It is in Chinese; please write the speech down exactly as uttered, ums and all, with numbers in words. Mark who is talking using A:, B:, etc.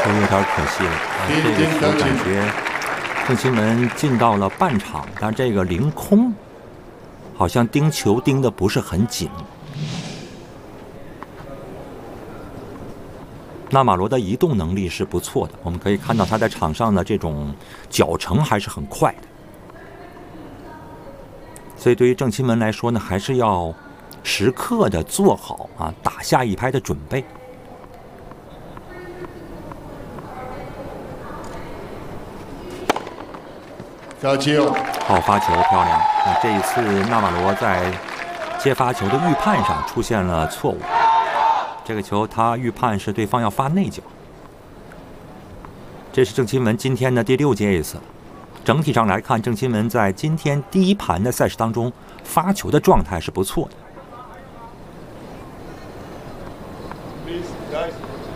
A: 球有点可惜了，啊、这个球感觉郑钦文进到了半场，但这个凌空好像盯球盯得不是很紧。纳马罗的移动能力是不错的，我们可以看到他在场上的这种脚程还是很快的。所以对于郑钦文来说呢，还是要时刻的做好啊打下一拍的准备。
B: 发球，
A: 好发球，漂亮！那这一次纳马罗在接发球的预判上出现了错误。这个球他预判是对方要发内角，这是郑钦文今天的第六节 ace。整体上来看，郑钦文在今天第一盘的赛事当中发球的状态是不错的。